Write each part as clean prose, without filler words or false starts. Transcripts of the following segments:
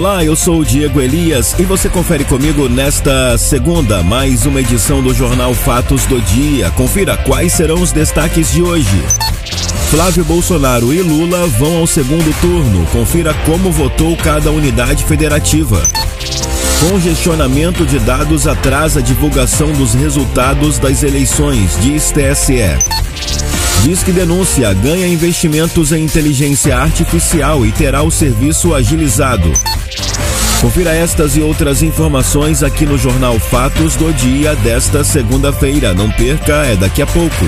Olá, eu sou o Diego Elias e você confere comigo nesta segunda, mais uma edição do Jornal Fatos do Dia. Confira quais serão os destaques de hoje. Flávio Bolsonaro e Lula vão ao segundo turno. Confira como votou cada unidade federativa. Congestionamento de dados atrasa a divulgação dos resultados das eleições, diz TSE. Disque Denúncia ganha investimentos em inteligência artificial e terá o serviço agilizado. Confira estas e outras informações aqui no Jornal Fatos do Dia desta segunda-feira. Não perca, é daqui a pouco.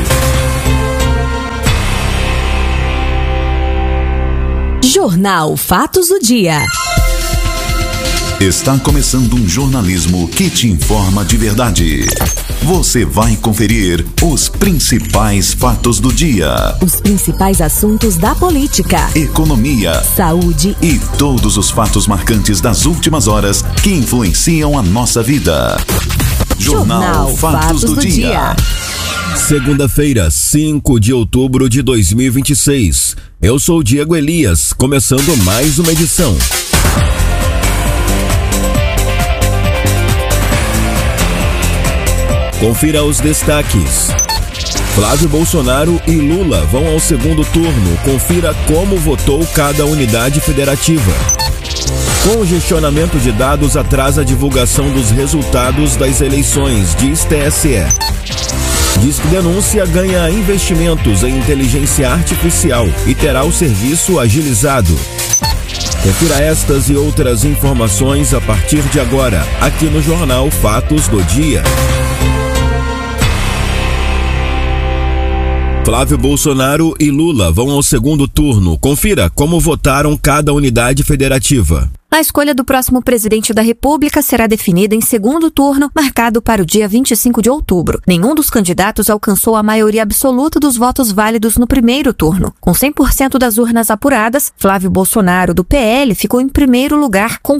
Jornal Fatos do Dia. Está começando um jornalismo que te informa de verdade. Você vai conferir os principais fatos do dia. Os principais assuntos da política, economia, saúde e todos os fatos marcantes das últimas horas que influenciam a nossa vida. Jornal Fatos do Dia. Segunda-feira, 5 de outubro de 2026. Eu sou o Diego Elias, começando mais uma edição. Confira os destaques. Flávio Bolsonaro e Lula vão ao segundo turno. Confira como votou cada unidade federativa. Congestionamento de dados atrasa a divulgação dos resultados das eleições, diz TSE. Disque Denúncia ganha investimentos em inteligência artificial e terá o serviço agilizado. Confira estas e outras informações a partir de agora, aqui no Jornal Fatos do Dia. Flávio Bolsonaro e Lula vão ao segundo turno. Confira como votaram cada unidade federativa. A escolha do próximo presidente da República será definida em segundo turno, marcado para o dia 25 de outubro. Nenhum dos candidatos alcançou a maioria absoluta dos votos válidos no primeiro turno. Com 100% das urnas apuradas, Flávio Bolsonaro, do PL, ficou em primeiro lugar com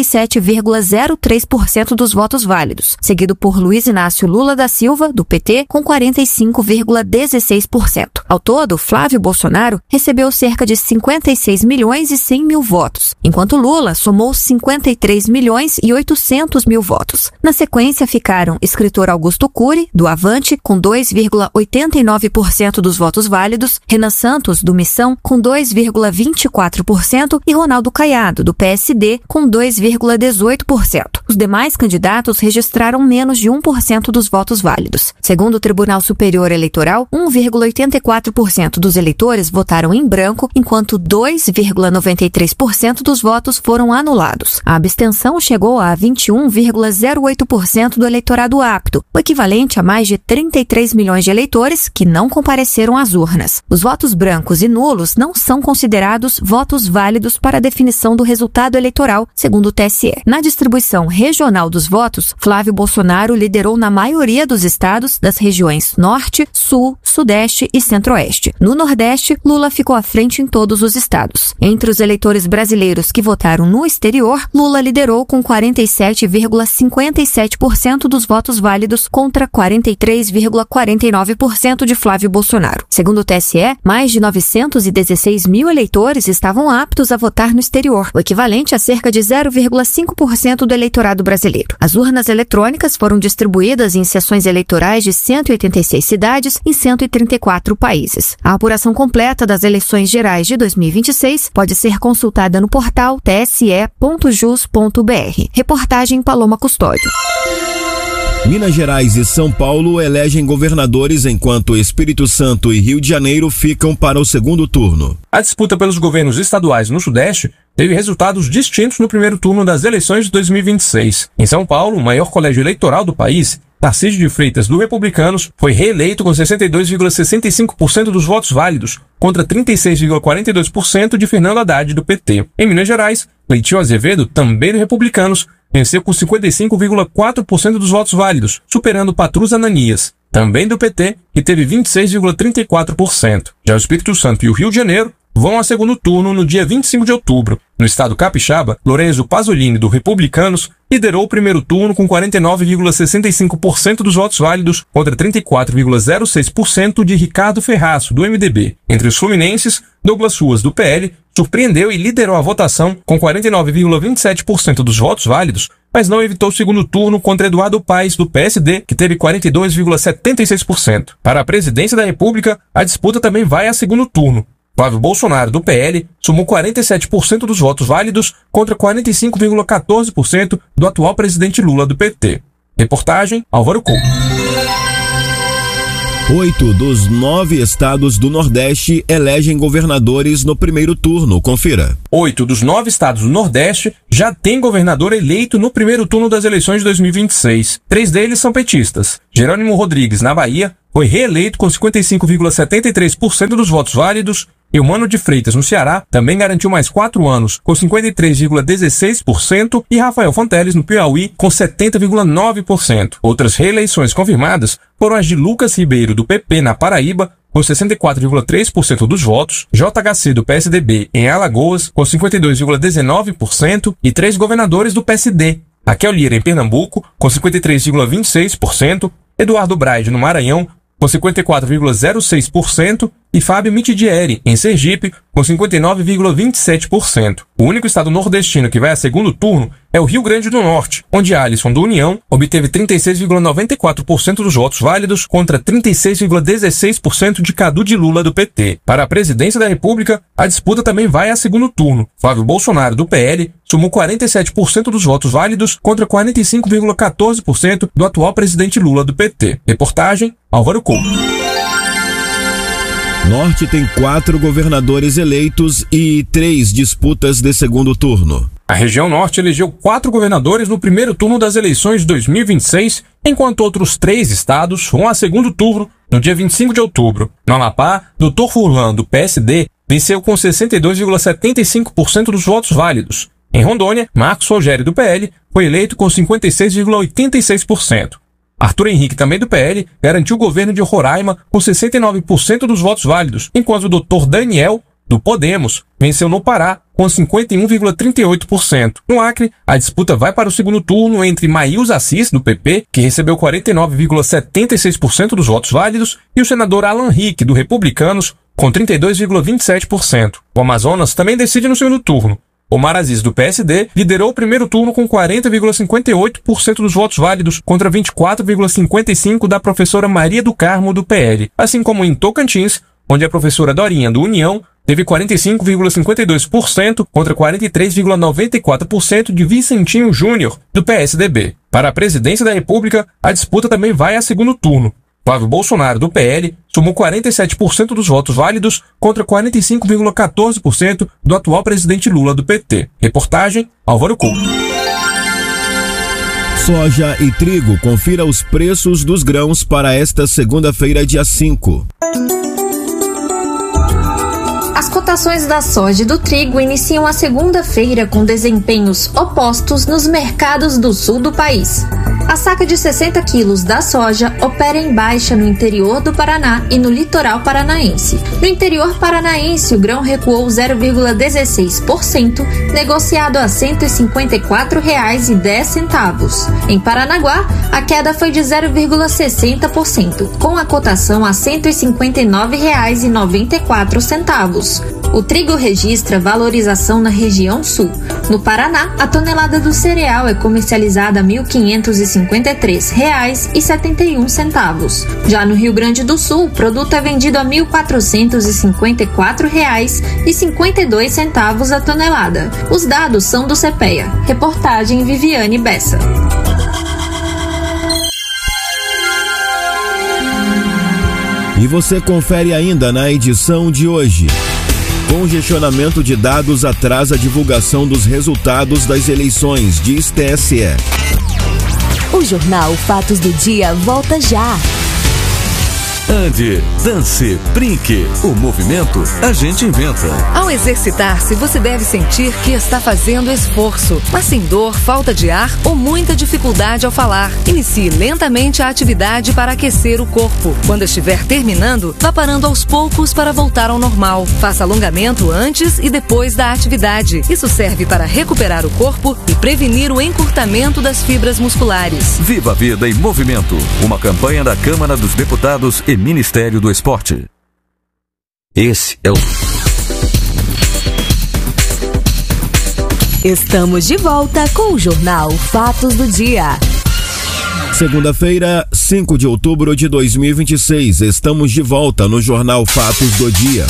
47,03% dos votos válidos, seguido por Luiz Inácio Lula da Silva, do PT, com 45,16%. Ao todo, Flávio Bolsonaro recebeu cerca de 56 milhões e 100 mil votos, enquanto Lula somou 53 milhões e 800 mil votos. Na sequência ficaram escritor Augusto Cury, do Avante, com 2,89% dos votos válidos, Renan Santos, do Missão, com 2,24% e Ronaldo Caiado, do PSD, com 2,18%. Os demais candidatos registraram menos de 1% dos votos válidos. Segundo o Tribunal Superior Eleitoral, 1,84% dos eleitores votaram em branco, enquanto 2,93% dos votos foram anulados. A abstenção chegou a 21,08% do eleitorado apto, o equivalente a mais de 33 milhões de eleitores que não compareceram às urnas. Os votos brancos e nulos não são considerados votos válidos para a definição do resultado eleitoral, segundo o TSE. Na distribuição regional dos votos, Flávio Bolsonaro liderou na maioria dos estados das regiões Norte, Sul, Sudeste e Centro-Oeste. No Nordeste, Lula ficou à frente em todos os estados. Entre os eleitores brasileiros que votaram no exterior, Lula liderou com 47,57% dos votos válidos contra 43,49% de Flávio Bolsonaro. Segundo o TSE, mais de 916 mil eleitores estavam aptos a votar no exterior, o equivalente a cerca de 0,5% do eleitorado brasileiro. As urnas eletrônicas foram distribuídas em sessões eleitorais de 186 cidades em 134 países. A apuração completa das eleições gerais de 2026 pode ser consultada no portal tse.jus.br. Reportagem Paloma Custódio. Minas Gerais e São Paulo elegem governadores, enquanto Espírito Santo e Rio de Janeiro ficam para o segundo turno. A disputa pelos governos estaduais no Sudeste teve resultados distintos no primeiro turno das eleições de 2026. Em São Paulo, o maior colégio eleitoral do país, Tarcísio de Freitas, do Republicanos, foi reeleito com 62,65% dos votos válidos, contra 36,42% de Fernando Haddad, do PT. Em Minas Gerais, Cleitinho Azevedo, também do Republicanos, venceu com 55,4% dos votos válidos, superando Patrus Ananias, também do PT, que teve 26,34%. Já o Espírito Santo e o Rio de Janeiro vão ao segundo turno no dia 25 de outubro. No estado capixaba, Lorenzo Pasolini, do Republicanos, liderou o primeiro turno com 49,65% dos votos válidos contra 34,06% de Ricardo Ferraço, do MDB. Entre os fluminenses, Douglas Ruas, do PL, surpreendeu e liderou a votação com 49,27% dos votos válidos, mas não evitou o segundo turno contra Eduardo Paes, do PSD, que teve 42,76%. Para a presidência da República, a disputa também vai a segundo turno. Flávio Bolsonaro, do PL, somou 47% dos votos válidos contra 45,14% do atual presidente Lula, do PT. Reportagem, Álvaro Couto. 8 dos 9 estados do Nordeste elegem governadores no primeiro turno. Confira. 8 dos 9 estados do Nordeste já têm governador eleito no primeiro turno das eleições de 2026. 3 deles são petistas. Jerônimo Rodrigues, na Bahia, foi reeleito com 55,73% dos votos válidos. Eumano de Freitas, no Ceará, também garantiu mais 4 anos, com 53,16%, e Rafael Fonteles, no Piauí, com 70,9%. Outras reeleições confirmadas foram as de Lucas Ribeiro, do PP, na Paraíba, com 64,3% dos votos, JHC, do PSDB, em Alagoas, com 52,19%, e 3 governadores do PSD, Raquel Lira, em Pernambuco, com 53,26%, Eduardo Braide, no Maranhão, com 54,06%, e Fábio Mitidieri, em Sergipe, com 59,27%. O único estado nordestino que vai a segundo turno é o Rio Grande do Norte, onde Alisson, do União, obteve 36,94% dos votos válidos contra 36,16% de Cadu de Lula, do PT. Para a presidência da República, a disputa também vai a segundo turno. Flávio Bolsonaro, do PL, somou 47% dos votos válidos contra 45,14% do atual presidente Lula, do PT. Reportagem, Álvaro Couto. Norte tem 4 governadores eleitos e 3 disputas de segundo turno. A região Norte elegeu 4 governadores no primeiro turno das eleições de 2026, enquanto outros 3 estados vão a segundo turno no dia 25 de outubro. No Amapá, Dr. Furlan, do PSD, venceu com 62,75% dos votos válidos. Em Rondônia, Marcos Rogério, do PL, foi eleito com 56,86%. Arthur Henrique, também do PL, garantiu o governo de Roraima com 69% dos votos válidos, enquanto o Dr. Daniel, do Podemos, venceu no Pará com 51,38%. No Acre, a disputa vai para o segundo turno entre Maíus Assis, do PP, que recebeu 49,76% dos votos válidos, e o senador Alan Rick, do Republicanos, com 32,27%. O Amazonas também decide no segundo turno. Omar Aziz, do PSD, liderou o primeiro turno com 40,58% dos votos válidos contra 24,55% da professora Maria do Carmo, do PL, assim como em Tocantins, onde a professora Dorinha, do União, teve 45,52% contra 43,94% de Vicentinho Júnior, do PSDB. Para a presidência da República, a disputa também vai a segundo turno. Flávio Bolsonaro, do PL, somou 47% dos votos válidos contra 45,14% do atual presidente Lula, do PT. Reportagem, Álvaro Couto. Soja e trigo. Confira os preços dos grãos para esta segunda-feira, dia 5. As cotações da soja e do trigo iniciam a segunda-feira com desempenhos opostos nos mercados do sul do país. A saca de 60 quilos da soja opera em baixa no interior do Paraná e no litoral paranaense. No interior paranaense, o grão recuou 0,16%, negociado a R$ 154,10. Em Paranaguá, a queda foi de 0,60%, com a cotação a R$ 159,94. O trigo registra valorização na região sul. No Paraná, a tonelada do cereal é comercializada a R$ 1.553,71. Já no Rio Grande do Sul, o produto é vendido a R$ 1.454,52 a tonelada. Os dados são do CPEA. Reportagem Viviane Bessa. E você confere ainda na edição de hoje. Congestionamento de dados atrasa a divulgação dos resultados das eleições, diz TSE. O Jornal Fatos do Dia volta já. Ande, dance, brinque. O movimento a gente inventa. Ao exercitar-se, você deve sentir que está fazendo esforço, mas sem dor, falta de ar ou muita dificuldade ao falar. Inicie lentamente a atividade para aquecer o corpo. Quando estiver terminando, vá parando aos poucos para voltar ao normal. Faça alongamento antes e depois da atividade. Isso serve para recuperar o corpo e prevenir o encurtamento das fibras musculares. Viva a vida em movimento. Uma campanha da Câmara dos Deputados e Ministério do Esporte. Esse é o Estamos de volta com o Jornal Fatos do Dia. Segunda-feira, 5 de outubro de 2026. Estamos de volta no Jornal Fatos do Dia.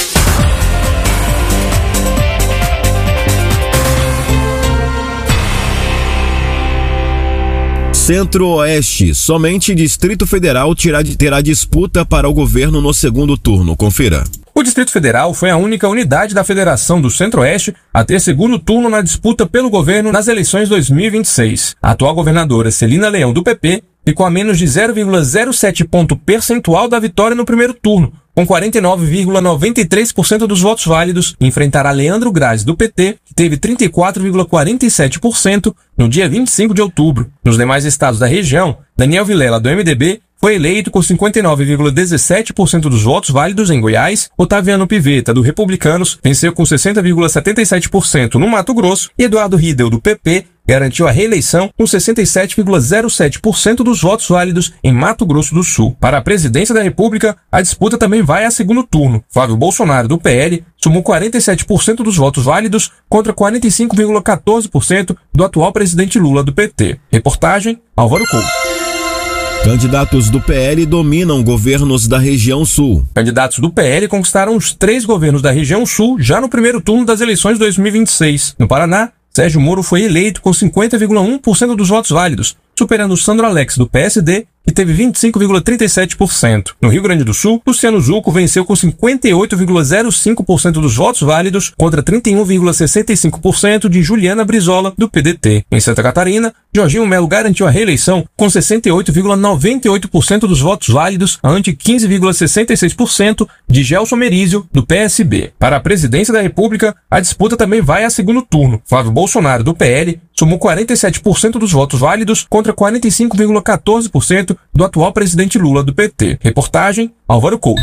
Centro-Oeste, somente Distrito Federal terá disputa para o governo no segundo turno. Confira. O Distrito Federal foi a única unidade da Federação do Centro-Oeste a ter segundo turno na disputa pelo governo nas eleições 2026. A atual governadora Celina Leão, do PP, ficou a menos de 0,07 ponto percentual da vitória no primeiro turno, com 49,93% dos votos válidos, e enfrentará Leandro Graz, do PT, que teve 34,47% no dia 25 de outubro. Nos demais estados da região, Daniel Vilela, do MDB, foi eleito com 59,17% dos votos válidos em Goiás. Otaviano Pivetta, do Republicanos, venceu com 60,77% no Mato Grosso, e Eduardo Riedel, do PP, garantiu a reeleição com 67,07% dos votos válidos em Mato Grosso do Sul. Para a presidência da República, a disputa também vai a segundo turno. Flávio Bolsonaro, do PL, somou 47% dos votos válidos contra 45,14% do atual presidente Lula, do PT. Reportagem, Álvaro Couto. Candidatos do PL dominam governos da região sul. Candidatos do PL conquistaram os 3 governos da região sul já no primeiro turno das eleições de 2026. No Paraná, Sérgio Moro foi eleito com 50,1% dos votos válidos, superando Sandro Alex, do PSD, que teve 25,37%. No Rio Grande do Sul, Luciano Zucco venceu com 58,05% dos votos válidos contra 31,65% de Juliana Brizola, do PDT. Em Santa Catarina, Jorginho Melo garantiu a reeleição com 68,98% dos votos válidos ante 15,66% de Gelson Merizio, do PSB. Para a presidência da República, a disputa também vai a segundo turno. Flávio Bolsonaro, do PL, somou 47% dos votos válidos contra 45,14% do atual presidente Lula, do PT. Reportagem, Álvaro Couto.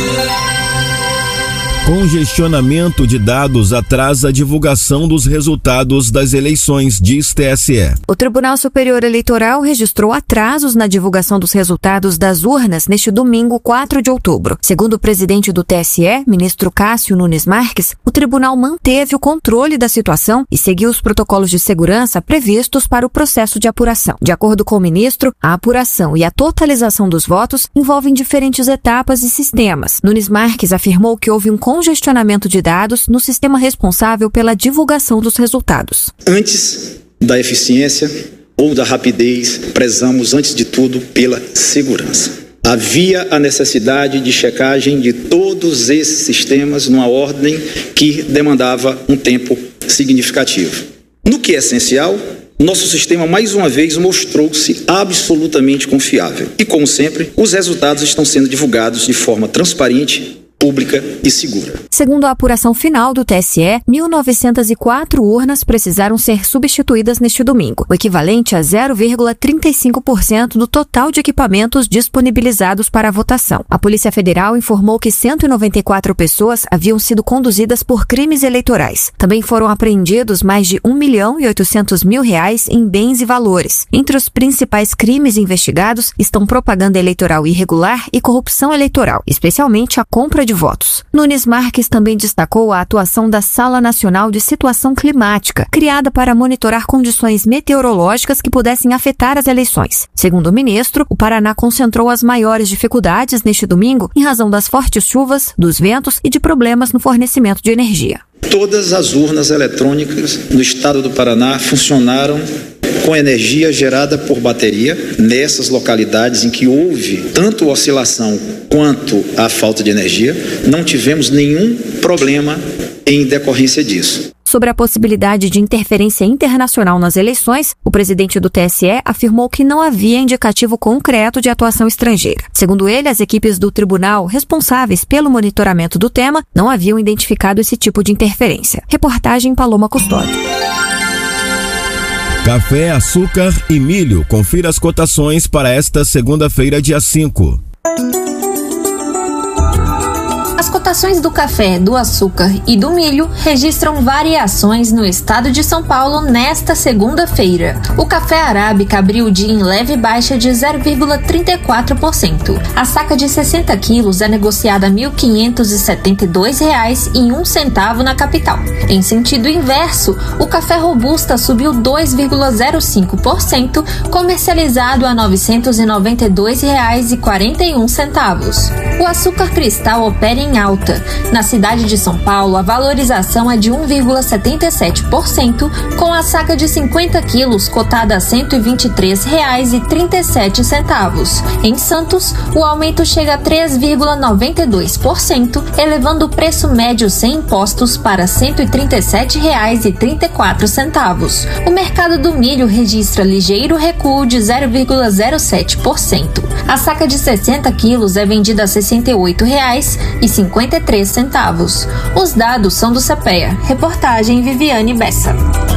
Congestionamento de dados atrasa a divulgação dos resultados das eleições, diz TSE. O Tribunal Superior Eleitoral registrou atrasos na divulgação dos resultados das urnas neste domingo, 4 de outubro. Segundo o presidente do TSE, ministro Cássio Nunes Marques, o tribunal manteve o controle da situação e seguiu os protocolos de segurança previstos para o processo de apuração. De acordo com o ministro, a apuração e a totalização dos votos envolvem diferentes etapas e sistemas. Nunes Marques afirmou que houve um congestionamento de dados no sistema responsável pela divulgação dos resultados. Antes da eficiência ou da rapidez, prezamos, antes de tudo, pela segurança. Havia a necessidade de checagem de todos esses sistemas numa ordem que demandava um tempo significativo. No que é essencial, nosso sistema mais uma vez mostrou-se absolutamente confiável. E, como sempre, os resultados estão sendo divulgados de forma transparente, pública e segura. Segundo a apuração final do TSE, 1.904 urnas precisaram ser substituídas neste domingo, o equivalente a 0,35% do total de equipamentos disponibilizados para a votação. A Polícia Federal informou que 194 pessoas haviam sido conduzidas por crimes eleitorais. Também foram apreendidos mais de R$1.800.000 em bens e valores. Entre os principais crimes investigados estão propaganda eleitoral irregular e corrupção eleitoral, especialmente a compra de votos. Nunes Marques também destacou a atuação da Sala Nacional de Situação Climática, criada para monitorar condições meteorológicas que pudessem afetar as eleições. Segundo o ministro, o Paraná concentrou as maiores dificuldades neste domingo em razão das fortes chuvas, dos ventos e de problemas no fornecimento de energia. Todas as urnas eletrônicas no estado do Paraná funcionaram com energia gerada por bateria nessas localidades em que houve tanto oscilação quanto a falta de energia. Não tivemos nenhum problema em decorrência disso. Sobre a possibilidade de interferência internacional nas eleições, o presidente do TSE afirmou que não havia indicativo concreto de atuação estrangeira. Segundo ele, as equipes do tribunal responsáveis pelo monitoramento do tema não haviam identificado esse tipo de interferência. Reportagem Paloma Custódio. Café, açúcar e milho. Confira as cotações para esta segunda-feira, dia 5. As cotações do café, do açúcar e do milho registram variações no estado de São Paulo nesta segunda-feira. O café arábica abriu o dia em leve baixa de 0,34%. A saca de 60 quilos é negociada a R$ 1.572,01 na capital. Em sentido inverso, o café robusta subiu 2,05%, comercializado a R$ 992,41. O açúcar cristal opera em alta. Na cidade de São Paulo, a valorização é de 1,77%, com a saca de 50 quilos cotada a R$ 123,37. Em Santos, o aumento chega a 3,92%, elevando o preço médio sem impostos para R$ 137,34. O mercado do milho registra ligeiro recuo de 0,07%. A saca de 60 quilos é vendida a R$ 68,53. Os dados são do CPEA. Reportagem Viviane Bessa.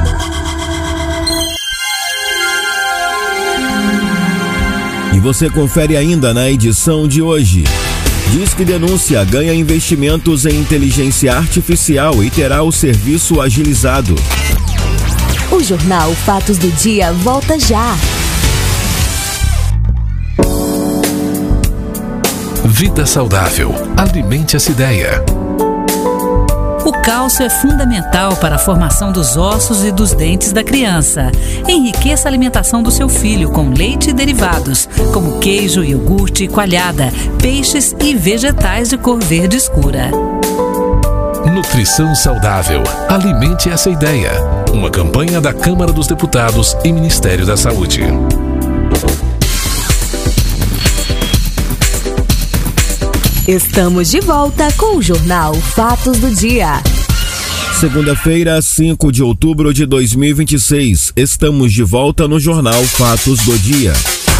E você confere ainda na edição de hoje. Disque Denúncia ganha investimentos em inteligência artificial e terá o serviço agilizado. O Jornal Fatos do Dia volta já. Vida saudável. Alimente essa ideia. O cálcio é fundamental para a formação dos ossos e dos dentes da criança. Enriqueça a alimentação do seu filho com leite e derivados, como queijo, iogurte, coalhada, peixes e vegetais de cor verde escura. Nutrição saudável. Alimente essa ideia. Uma campanha da Câmara dos Deputados e Ministério da Saúde. Estamos de volta com o Jornal Fatos do Dia. Segunda-feira, 5 de outubro de 2026. Estamos de volta no Jornal Fatos do Dia.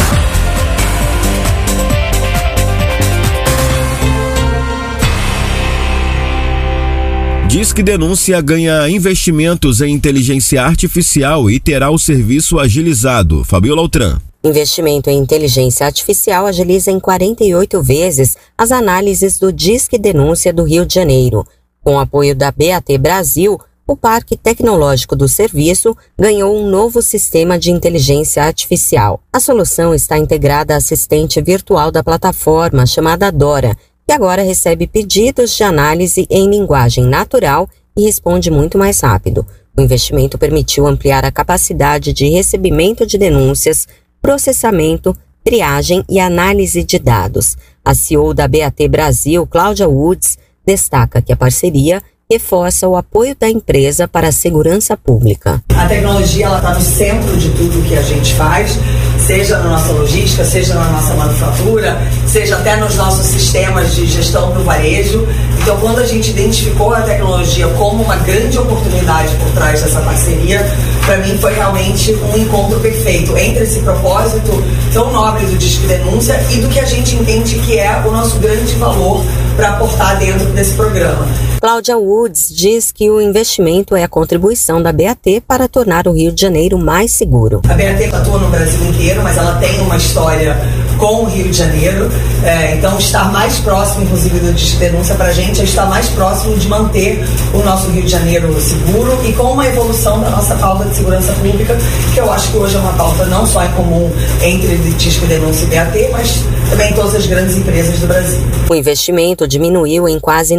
Disque Denúncia ganha investimentos em inteligência artificial e terá o serviço agilizado. Fabiola Altran. Investimento em inteligência artificial agiliza em 48 vezes as análises do Disque Denúncia do Rio de Janeiro. Com o apoio da BAT Brasil, o Parque Tecnológico do Serviço ganhou um novo sistema de inteligência artificial. A solução está integrada à assistente virtual da plataforma, chamada Dora, que agora recebe pedidos de análise em linguagem natural e responde muito mais rápido. O investimento permitiu ampliar a capacidade de recebimento de denúncias, processamento, triagem e análise de dados. A CEO da BAT Brasil, Cláudia Woods, destaca que a parceria reforça o apoio da empresa para a segurança pública. A tecnologia está no centro de tudo que a gente faz, seja na nossa logística, seja na nossa manufatura, seja até nos nossos sistemas de gestão do varejo. Então, quando a gente identificou a tecnologia como uma grande oportunidade por trás dessa parceria, para mim foi realmente um encontro perfeito entre esse propósito tão nobre do Disque Denúncia e do que a gente entende que é o nosso grande valor para aportar dentro desse programa. Cláudia Woods diz que o investimento é a contribuição da BAT para tornar o Rio de Janeiro mais seguro. A BAT atua no Brasil inteiro, mas ela tem uma história com o Rio de Janeiro, então estar mais próximo, inclusive, do Disque Denúncia para a gente é estar mais próximo de manter o nosso Rio de Janeiro seguro e com uma evolução da nossa pauta de segurança pública, que eu acho que hoje é uma pauta não só em comum entre Disque Denúncia e BAT, mas também em todas as grandes empresas do Brasil. O investimento diminuiu em quase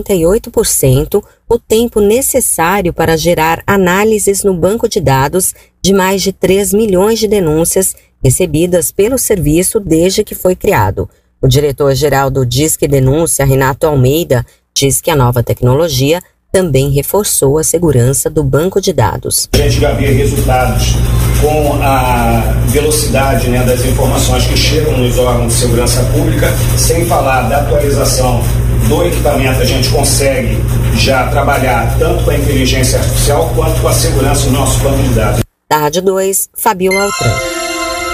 98% o tempo necessário para gerar análises no banco de dados de mais de 3 milhões de denúncias recebidas pelo serviço desde que foi criado. O diretor-geral do Disque Denúncia, Renato Almeida, diz que a nova tecnologia também reforçou a segurança do banco de dados. A gente já vê resultados com a velocidade, das informações que chegam nos órgãos de segurança pública, sem falar da atualização do equipamento, a gente consegue já trabalhar tanto com a inteligência artificial quanto com a segurança do nosso banco de dados. Da Rádio 2, Fabiola Altran.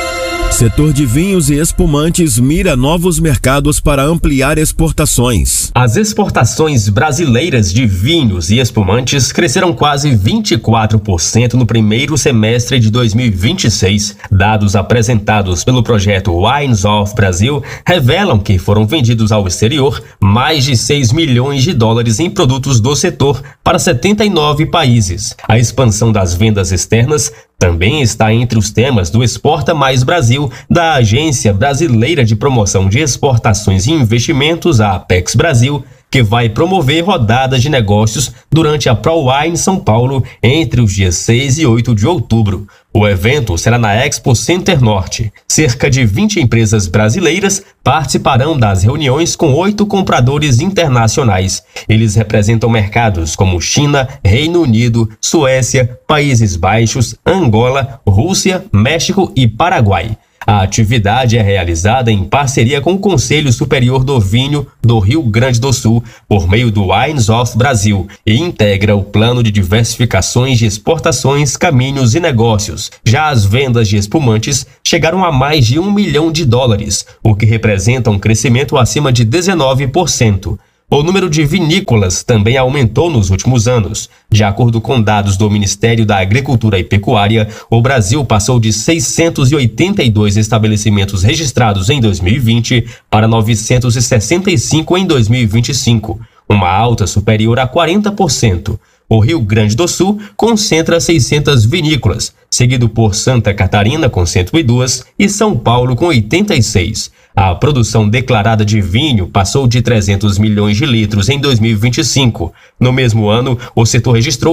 Setor de vinhos e espumantes mira novos mercados para ampliar exportações. As exportações brasileiras de vinhos e espumantes cresceram quase 24% no primeiro semestre de 2026. Dados apresentados pelo projeto Wines of Brazil revelam que foram vendidos ao exterior mais de 6 milhões de dólares em produtos do setor para 79 países. A expansão das vendas externas também está entre os temas do Exporta Mais Brasil, da Agência Brasileira de Promoção de Exportações e Investimentos, a Apex Brasil, que vai promover rodadas de negócios durante a ProWine São Paulo entre os dias 6 e 8 de outubro. O evento será na Expo Center Norte. Cerca de 20 empresas brasileiras participarão das reuniões com 8 compradores internacionais. Eles representam mercados como China, Reino Unido, Suécia, Países Baixos, Angola, Rússia, México e Paraguai. A atividade é realizada em parceria com o Conselho Superior do Vinho do Rio Grande do Sul, por meio do Wines of Brazil, e integra o plano de diversificações de exportações, caminhos e negócios. Já as vendas de espumantes chegaram a mais de 1 milhão de dólares, o que representa um crescimento acima de 19%. O número de vinícolas também aumentou nos últimos anos. De acordo com dados do Ministério da Agricultura e Pecuária, o Brasil passou de 682 estabelecimentos registrados em 2020 para 965 em 2025, uma alta superior a 40%. O Rio Grande do Sul concentra 600 vinícolas, seguido por Santa Catarina com 102 e São Paulo com 86. A produção declarada de vinho passou de 300 milhões de litros em 2025. No mesmo ano, o setor registrou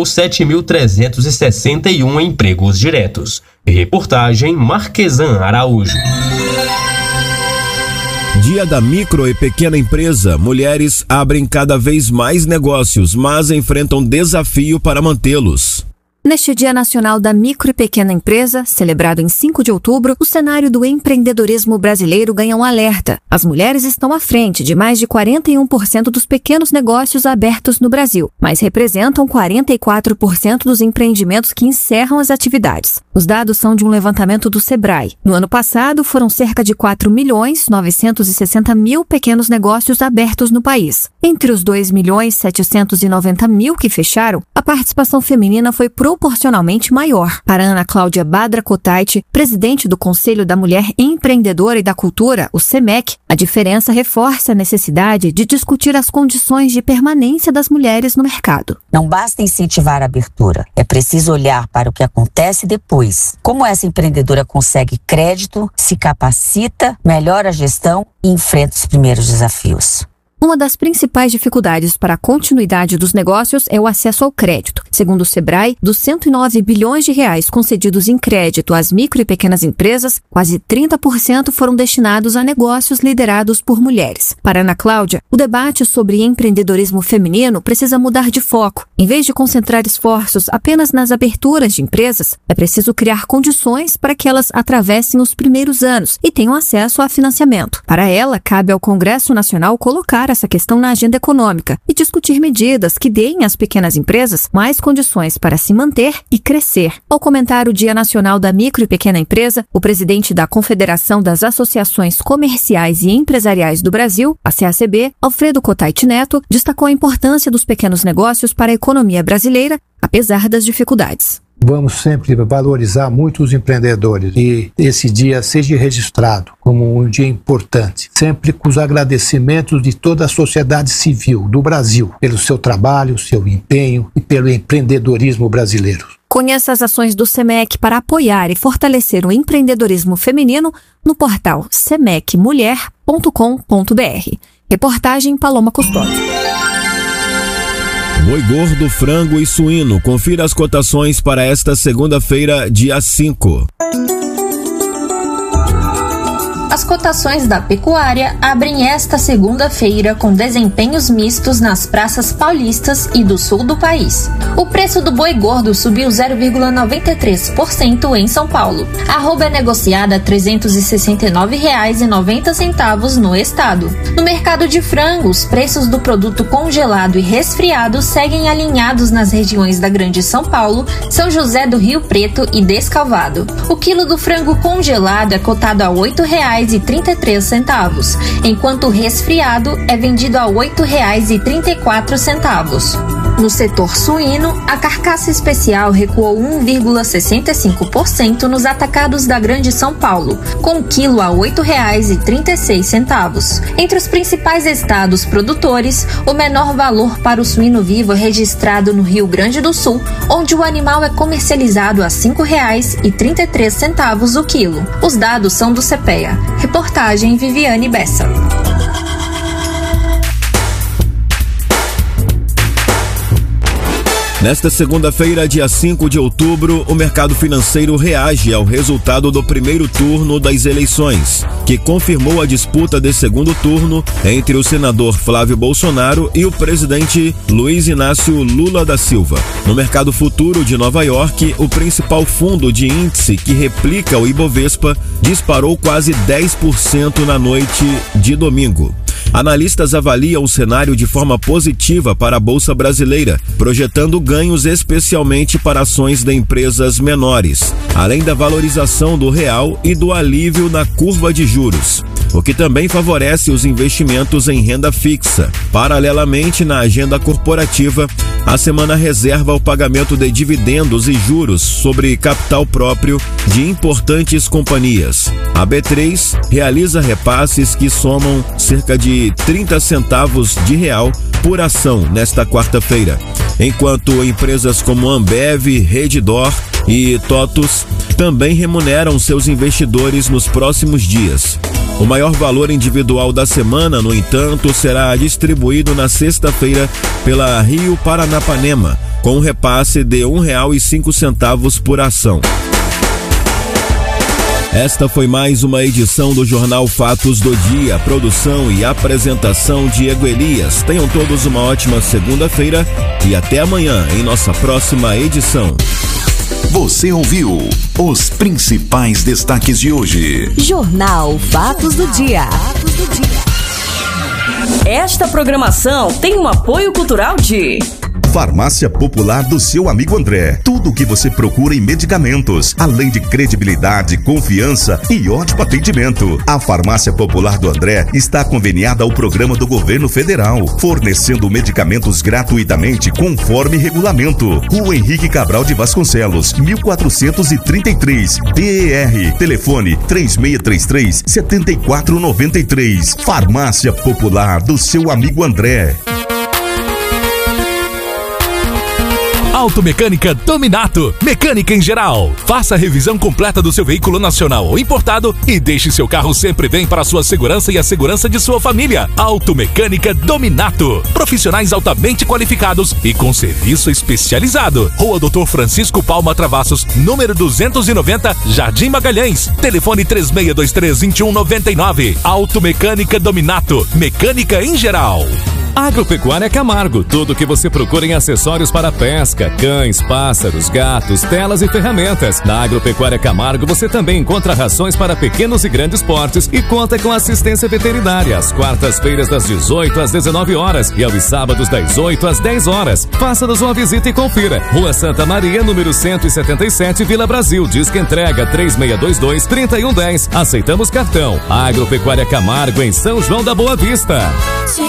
7.361 empregos diretos. Reportagem Marquesan Araújo. Dia da micro e pequena empresa. Mulheres abrem cada vez mais negócios, mas enfrentam desafio para mantê-los. Neste Dia Nacional da Micro e Pequena Empresa, celebrado em 5 de outubro, o cenário do empreendedorismo brasileiro ganha um alerta. As mulheres estão à frente de mais de 41% dos pequenos negócios abertos no Brasil, mas representam 44% dos empreendimentos que encerram as atividades. Os dados são de um levantamento do Sebrae. No ano passado, foram cerca de 4.960.000 pequenos negócios abertos no país. Entre os 2.790.000 que fecharam, a participação feminina foi proporcionalmente maior. Para Ana Cláudia Badra Cotait, presidente do Conselho da Mulher Empreendedora e da Cultura, o CEMEC, a diferença reforça a necessidade de discutir as condições de permanência das mulheres no mercado. Não basta incentivar a abertura, é preciso olhar para o que acontece depois. Como essa empreendedora consegue crédito, se capacita, melhora a gestão e enfrenta os primeiros desafios. Uma das principais dificuldades para a continuidade dos negócios é o acesso ao crédito. Segundo o Sebrae, dos 109 bilhões de reais concedidos em crédito às micro e pequenas empresas, quase 30% foram destinados a negócios liderados por mulheres. Para Ana Cláudia, o debate sobre empreendedorismo feminino precisa mudar de foco. Em vez de concentrar esforços apenas nas aberturas de empresas, é preciso criar condições para que elas atravessem os primeiros anos e tenham acesso a financiamento. Para ela, cabe ao Congresso Nacional colocar essa questão na agenda econômica e discutir medidas que deem às pequenas empresas mais condições para se manter e crescer. Ao comentar o Dia Nacional da Micro e Pequena Empresa, o presidente da Confederação das Associações Comerciais e Empresariais do Brasil, a CACB, Alfredo Cotait Neto, destacou a importância dos pequenos negócios para a economia brasileira, apesar das dificuldades. Vamos sempre valorizar muito os empreendedores e esse dia seja registrado como um dia importante, sempre com os agradecimentos de toda a sociedade civil do Brasil pelo seu trabalho, seu empenho e pelo empreendedorismo brasileiro. Conheça as ações do CEMEC para apoiar e fortalecer o empreendedorismo feminino no portal semecmulher.com.br. Reportagem Paloma Custódio. Boi gordo, frango e suíno. Confira as cotações para esta segunda-feira, dia 5. A As cotações da pecuária abrem esta segunda-feira com desempenhos mistos nas praças paulistas e do sul do país. O preço do boi gordo subiu 0,93% em São Paulo. A arroba é negociada a R$ 369,90 no estado. No mercado de frango, os preços do produto congelado e resfriado seguem alinhados nas regiões da Grande São Paulo, São José do Rio Preto e Descalvado. O quilo do frango congelado é cotado a R$ 8,33, enquanto o resfriado é vendido a R$ 8,34. No setor suíno, a carcaça especial recuou 1,65% nos atacados da Grande São Paulo, com o quilo a R$ 8,36. Entre os principais estados produtores, o menor valor para o suíno vivo é registrado no Rio Grande do Sul, onde o animal é comercializado a R$ 5,33 o quilo. Os dados são do CPEA. Reportagem Viviane Bessa. Nesta segunda-feira, dia 5 de outubro, o mercado financeiro reage ao resultado do primeiro turno das eleições, que confirmou a disputa de segundo turno entre o senador Flávio Bolsonaro e o presidente Luiz Inácio Lula da Silva. No mercado futuro de Nova York, o principal fundo de índice que replica o Ibovespa disparou quase 10% na noite de domingo. Analistas avaliam o cenário de forma positiva para a Bolsa Brasileira, projetando ganhos especialmente para ações de empresas menores, além da valorização do real e do alívio na curva de juros, o que também favorece os investimentos em renda fixa. Paralelamente, na agenda corporativa, a semana reserva o pagamento de dividendos e juros sobre capital próprio de importantes companhias. A B3 realiza repasses que somam cerca de 30 centavos de real por ação nesta quarta-feira, enquanto empresas como Ambev, Redditor e TOTUS também remuneram seus investidores nos próximos dias. O maior valor individual da semana, no entanto, será distribuído na sexta-feira pela Rio Paranapanema, com um repasse de R$ 1,05 por ação. Esta foi mais uma edição do Jornal Fatos do Dia. Produção e apresentação Diego Elias. Tenham todos uma ótima segunda-feira e até amanhã em nossa próxima edição. Você ouviu os principais destaques de hoje. Jornal Fatos do Dia. Esta programação tem um apoio cultural de Farmácia Popular do seu amigo André. Tudo o que você procura em medicamentos, além de credibilidade, confiança e ótimo atendimento. A Farmácia Popular do André está conveniada ao programa do governo federal, fornecendo medicamentos gratuitamente conforme regulamento. Rua Henrique Cabral de Vasconcelos, 1433, DER. Telefone 3633-7493. Farmácia Popular do seu amigo André. Automecânica Dominato, mecânica em geral. Faça a revisão completa do seu veículo nacional ou importado e deixe seu carro sempre bem para a sua segurança e a segurança de sua família. Automecânica Dominato, profissionais altamente qualificados e com serviço especializado. Rua Dr. Francisco Palma Travassos, número 290, Jardim Magalhães. Telefone 3623-2199. Automecânica Dominato, mecânica em geral. Agropecuária Camargo, tudo o que você procura em acessórios para pesca, cães, pássaros, gatos, telas e ferramentas. Na Agropecuária Camargo você também encontra rações para pequenos e grandes portes e conta com assistência veterinária às quartas-feiras das 18 às 19 horas e aos sábados das 8 às 10 horas. Faça-nos uma visita e confira. Rua Santa Maria, número 177, Vila Brasil. Disque entrega 3622-3110. Aceitamos cartão. Agropecuária Camargo em São João da Boa Vista.